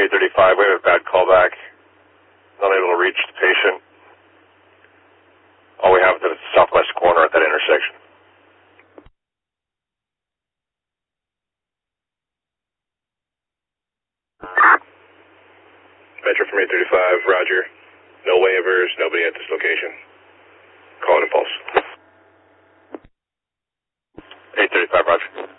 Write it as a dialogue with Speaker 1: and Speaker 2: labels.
Speaker 1: 835, we have a bad callback. Not able to reach the patient. All we have is the southwest corner at that intersection. Metro from 835, roger. No waivers, nobody at this location. Call it a pulse.